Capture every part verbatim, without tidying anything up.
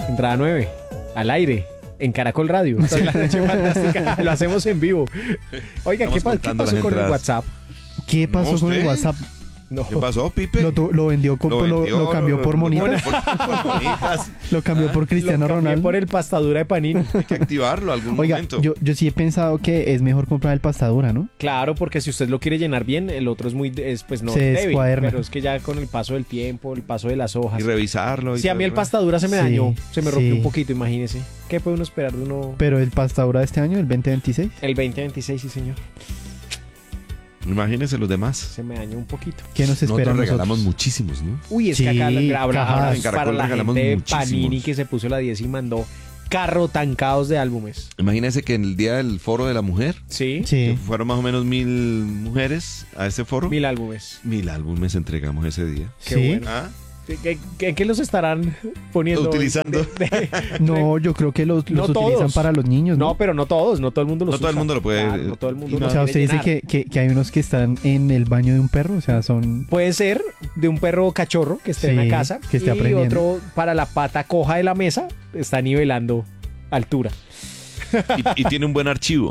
Entrada nueve, al aire, en Caracol Radio. Esta es la noche fantástica. Lo hacemos en vivo. Oiga, ¿qué, pa- ¿qué pasó con el WhatsApp? ¿Qué pasó No, con el usted. WhatsApp? No. ¿Qué pasó, Pipe? Lo, tu- lo vendió, con- lo, vendió, lo cambió por monitas. Por, por monitas. Lo cambió Ah, por Cristiano Lo cambié Ronaldo. por el pastadura de Panini. Hay que activarlo algún Oiga, momento. yo, yo sí he pensado que es mejor comprar el pastadura, ¿no? Claro, porque si usted lo quiere llenar bien, el otro es muy, es, pues no Se débil, descuaderna. pero es que ya con el paso del tiempo, el paso de las hojas. Y revisarlo. y Si a mí el todo. pastadura se me Sí, dañó, se me rompió sí. un poquito, imagínese. ¿Qué puede uno esperar de uno? Pero el pastadura de este año, el veinte veintiséis. El veinte veintiséis, sí señor. Imagínense los demás. Se me dañó un poquito. ¿Qué nos espera a Nosotros regalamos nosotros? muchísimos, ¿no? Uy, es Sí, que acá la- habla- cajas. hablamos En Caracol para la regalamos gente de muchísimos. Panini que se puso la diez y mandó carro tancados de álbumes. Imagínense que en el día del foro de la mujer, ¿Sí? que Sí. fueron más o menos mil mujeres a ese foro. Mil álbumes. Mil álbumes entregamos ese día. Qué ¿Sí? bueno. ¿Ah? ¿Qué, qué, qué los estarán poniendo? Utilizando. De- de- No, yo creo que los, No los utilizan todos. para los niños, ¿no? No, pero no todos, no todo el mundo los No todo el usa. mundo lo puede- Claro, no todo el mundo y lo O sea, quiere usted dice llenar. que, que, que hay unos que están en el baño de un perro, o sea, son... Puede ser de un perro cachorro que esté en Sí, la casa que esté y aprendiendo. otro para la pata coja de la mesa está nivelando altura. Y, y tiene un buen archivo.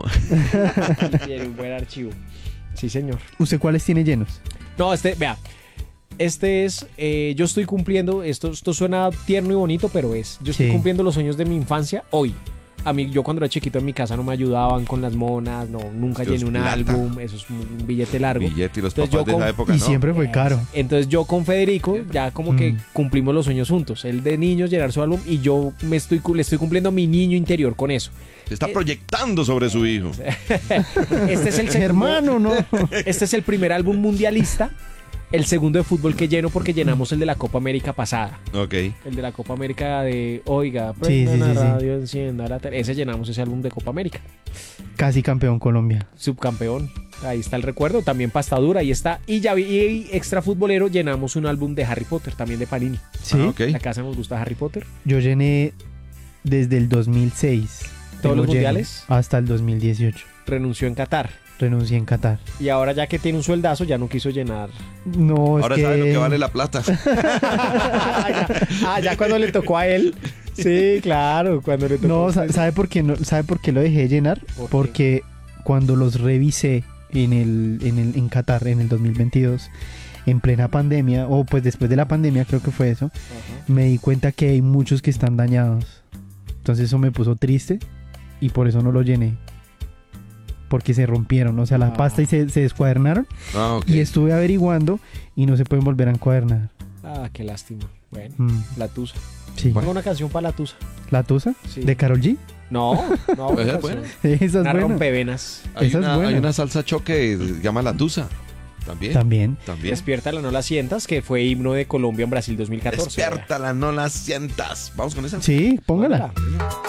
Tiene un buen archivo. Sí, señor. ¿Usted cuáles tiene llenos? No, este, vea. Este es, eh, yo estoy cumpliendo, esto, esto suena tierno y bonito, pero es, yo estoy Sí. cumpliendo los sueños de mi infancia hoy. A mí, yo cuando era chiquito en mi casa no me ayudaban con las monas, no, nunca Esto es llené un plata. álbum, eso es un un billete largo. Billete y los Entonces, papás yo de esa con- época, Y ¿no? siempre fue caro. Entonces yo con Federico ya como que Mm. cumplimos los sueños juntos. Él de niños llenar su álbum y yo me estoy, cu- le estoy cumpliendo a mi niño interior con eso. Se está proyectando sobre su hijo. Este es el segundo- Hermano, no. Este es el primer álbum mundialista. El segundo de fútbol que lleno porque llenamos el de la Copa América pasada. Ok. El de la Copa América de, oiga, Sí, prenda sí, la sí, sí. radio, encienda la tele. Ese llenamos ese álbum de Copa América. Casi campeón Colombia. Subcampeón. Ahí está el recuerdo. También pastadura, ahí está. Y ya vi, y extra futbolero llenamos un álbum de Harry Potter, también de Panini. Sí, Ah, ok. La casa nos gusta Harry Potter. yo llené desde el dos mil seis. ¿Todos Tengo los lleno mundiales? Hasta el dos mil dieciocho. Renunció en Qatar. Renuncié en Qatar. Y ahora ya que tiene un sueldazo, ya no quiso llenar. No, es Ahora que... sabe lo que vale la plata. ah, ya, ah, ya cuando le tocó a él. Sí, claro, cuando le tocó. No, a sa- usted. ¿sabe por qué no? ¿Sabe por qué lo dejé de llenar? ¿Por qué? Porque cuando los revisé en el, en el en Qatar en el dos mil veintidós, en plena pandemia, o pues después de la pandemia creo que fue eso, Ajá. me di cuenta que hay muchos que están dañados. Entonces eso me puso triste y por eso no lo llené. Porque se rompieron, o sea, la Ah. pasta y se, se descuadernaron. Ah, ok. Y estuve averiguando y no se pueden volver a encuadernar. Ah, qué lástima. Bueno, Mm, la tusa. sí. Tengo una canción para la tusa. ¿La tusa? Sí. ¿De Karol G? No, no, Esa una es buena. canción. Esa es Una buena. rompevenas. Hay Esa es una, buena. hay una salsa choque que se llama La Tusa. También. También. También. Despiértala, no la sientas, que fue himno de Colombia en Brasil dos mil catorce. Despiértala, no la sientas. Vamos con esa. Sí, póngala. Póngala.